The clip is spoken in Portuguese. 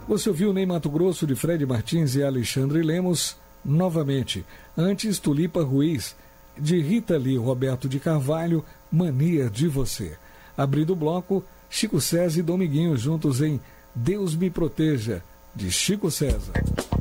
Você ouviu Ney Matogrosso de Fred Martins e Alexandre Lemos, novamente. Antes, Tulipa Ruiz, de Rita Lee Roberto de Carvalho, Mania de Você. Abrindo o bloco, Chico César e Dominguinho juntos em Deus Me Proteja, de Chico César.